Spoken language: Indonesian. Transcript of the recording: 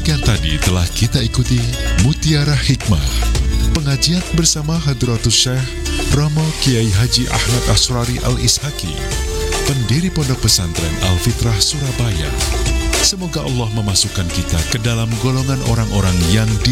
Demikian tadi telah kita ikuti Mutiara Hikmah, pengajian bersama Hadratus Syekh Romo Kiai Haji Ahmad Asrari Al-Ishaki, pendiri Pondok Pesantren Al-Fitrah Surabaya. Semoga Allah memasukkan kita ke dalam golongan orang-orang yang